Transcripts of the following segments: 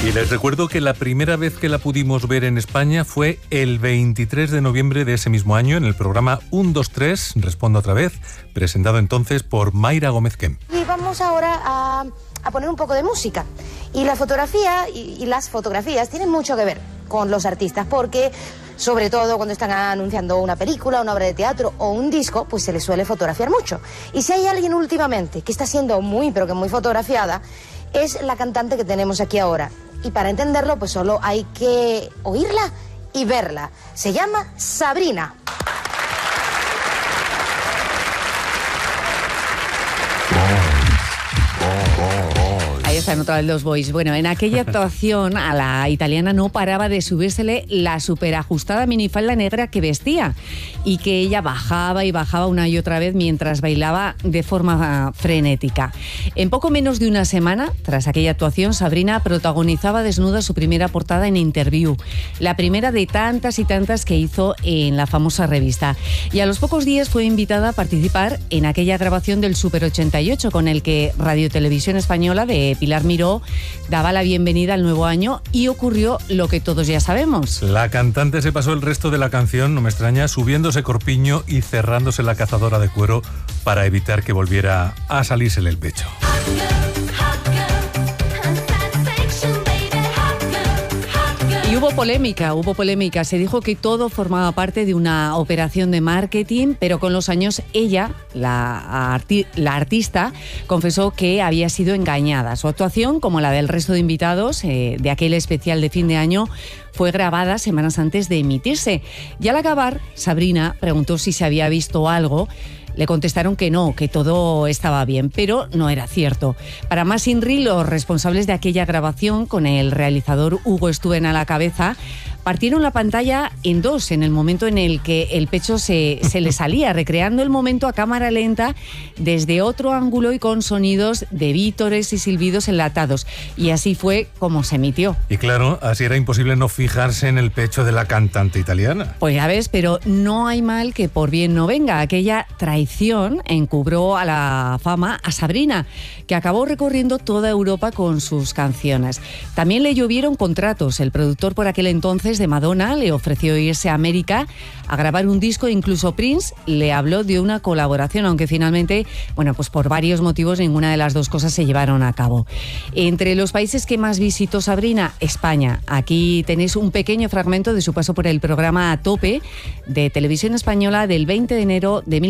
Y les recuerdo que la primera vez que la pudimos ver en España fue el 23 de noviembre de ese mismo año en el programa 1, 2, 3, Respondo otra vez, presentado entonces por Mayra Gómez Kemp. Y vamos ahora a poner un poco de música. Y la fotografía y las fotografías tienen mucho que ver con los artistas, porque sobre todo cuando están anunciando una película, una obra de teatro o un disco, pues se les suele fotografiar mucho. Y si hay alguien últimamente que está siendo muy, pero que muy fotografiada, es la cantante que tenemos aquí ahora. Y para entenderlo, pues solo hay que oírla y verla. Se llama Sabrina. Ahí están otra vez los boys. Bueno, en aquella actuación a la italiana no paraba de subírsele la superajustada minifalda negra que vestía y que ella bajaba y bajaba una y otra vez mientras bailaba de forma frenética. En poco menos de una semana, tras aquella actuación, Sabrina protagonizaba desnuda su primera portada en Interview, la primera de tantas y tantas que hizo en la famosa revista. Y a los pocos días fue invitada a participar en aquella grabación del Super 88 con el que Radio Televisión Española de Pilar Miró daba la bienvenida al nuevo año y ocurrió lo que todos ya sabemos. La cantante se pasó el resto de la canción, no me extraña, subiéndose corpiño y cerrándose la cazadora de cuero para evitar que volviera a salírsele el pecho. Y hubo polémica. Se dijo que todo formaba parte de una operación de marketing, pero con los años ella, la artista, confesó que había sido engañada. Su actuación, como la del resto de invitados de aquel especial de fin de año, fue grabada semanas antes de emitirse. Y al acabar, Sabrina preguntó si se había visto algo. Le contestaron que no, que todo estaba bien, pero no era cierto. Para más INRI, los responsables de aquella grabación, con el realizador Hugo Stuben a la cabeza, partieron la pantalla en dos en el momento en el que el pecho se le salía, recreando el momento a cámara lenta desde otro ángulo y con sonidos de vítores y silbidos enlatados. Y así fue como se emitió. Y claro, así era imposible no fijarse en el pecho de la cantante italiana. Pues ya ves, pero no hay mal que por bien no venga. Aquella traición encubrió a la fama a Sabrina, que acabó recorriendo toda Europa con sus canciones. También le llovieron contratos. El productor por aquel entonces de Madonna le ofreció irse a América a grabar un disco, incluso Prince le habló de una colaboración, aunque finalmente, bueno, pues por varios motivos ninguna de las dos cosas se llevaron a cabo. Entre los países que más visitó Sabrina, España. Aquí tenéis un pequeño fragmento de su paso por el programa A Tope de Televisión Española del 20 de enero de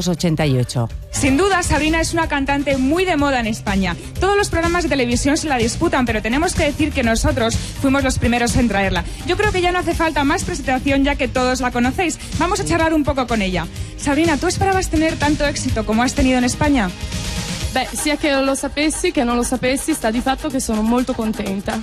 1988. Sin duda, Sabrina es una cantante muy de moda en España. Todos los programas de televisión se la disputan, pero tenemos que decir que nosotros fuimos los primeros en traerla. Yo creo que ya no hace falta más presentación, ya que todos la conocéis. Vamos a charlar un poco con ella. Sabrina, ¿tú esperabas tener tanto éxito como has tenido en España? Beh, sia che lo sapessi che non lo sapessi, sta di fatto che sono molto contenta.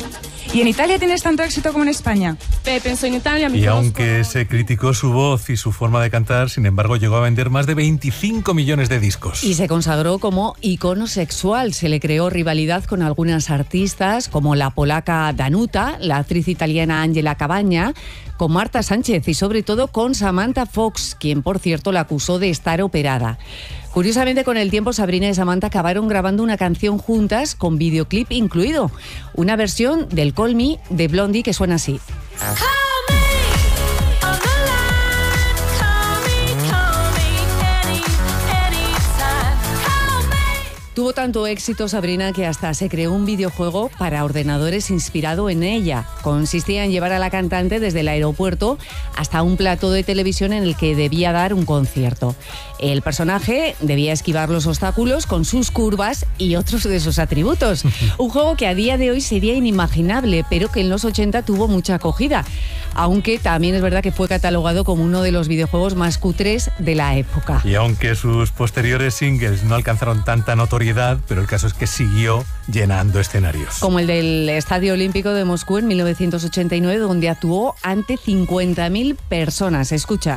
¿Y en Italia tienes tanto éxito como en España? Penso en Italia. Y aunque se criticó su voz y su forma de cantar, sin embargo llegó a vender más de 25 millones de discos. Y se consagró como icono sexual. Se le creó rivalidad con algunas artistas, como la polaca Danuta, la actriz italiana Angela Cabagna, con Marta Sánchez y sobre todo con Samantha Fox, quien por cierto la acusó de estar operada. Curiosamente, con el tiempo, Sabrina y Samantha acabaron grabando una canción juntas con videoclip incluido. Una versión del Call Me de Blondie que suena así. Tuvo tanto éxito Sabrina que hasta se creó un videojuego para ordenadores inspirado en ella. Consistía en llevar a la cantante desde el aeropuerto hasta un plató de televisión en el que debía dar un concierto. El personaje debía esquivar los obstáculos con sus curvas y otros de sus atributos. Un juego que a día de hoy sería inimaginable, pero que en los 80 tuvo mucha acogida. Aunque también es verdad que fue catalogado como uno de los videojuegos más cutres de la época. Y aunque sus posteriores singles no alcanzaron tanta notoriedad, pero el caso es que siguió llenando escenarios. Como el del Estadio Olímpico de Moscú en 1989, donde actuó ante 50.000 personas. Escucha.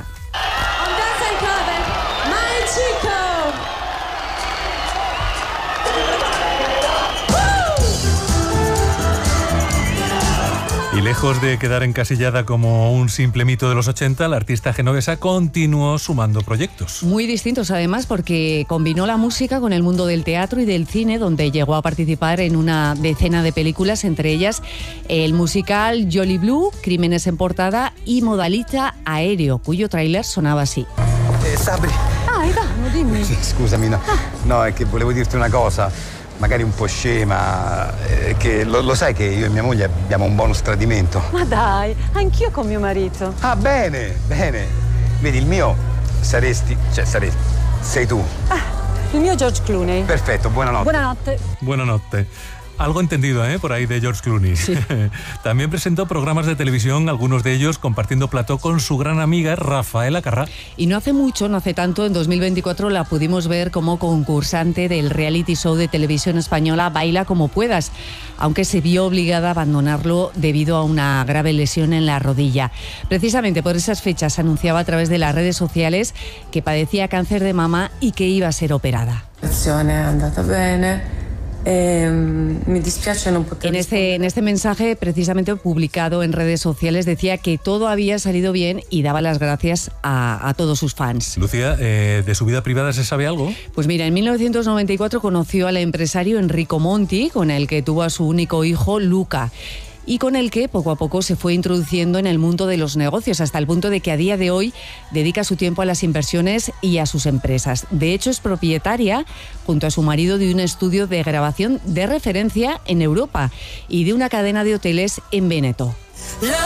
Y Lejos de quedar encasillada como un simple mito de los 80, la artista genovesa continuó sumando proyectos. Muy distintos además, porque combinó la música con el mundo del teatro y del cine, donde llegó a participar en una decena de películas, entre ellas el musical Jolly Blue, Crímenes en portada y Modalità Aereo, cuyo tráiler sonaba así. Sabri. Ivano, dimmi. Sì, scusami, no, è che volevo dirti una cosa, magari un po' scema, che lo sai che io e mia moglie abbiamo un bonus tradimento. Ma dai, anch'io con mio marito. Ah, bene. Vedi, il mio sei tu. Il mio George Clooney. Perfetto, buonanotte. Buonanotte. Algo entendido, por ahí de George Clooney. Sí. También presentó programas de televisión, algunos de ellos compartiendo plató con su gran amiga Rafaela Carrà. Y no hace tanto, en 2024 la pudimos ver como concursante del reality show de televisión española Baila como puedas, aunque se vio obligada a abandonarlo debido a una grave lesión en la rodilla. Precisamente por esas fechas anunciaba a través de las redes sociales que padecía cáncer de mama y que iba a ser operada. Andata bene. Me dispiace no poter... En este mensaje, precisamente publicado en redes sociales, decía que todo había salido bien y daba las gracias a todos sus fans. Lucía, ¿de su vida privada se sabe algo? Pues mira, en 1994 conoció al empresario Enrico Monti, con el que tuvo a su único hijo, Luca, y con el que poco a poco se fue introduciendo en el mundo de los negocios, hasta el punto de que a día de hoy dedica su tiempo a las inversiones y a sus empresas. De hecho, es propietaria, junto a su marido, de un estudio de grabación de referencia en Europa y de una cadena de hoteles en Véneto.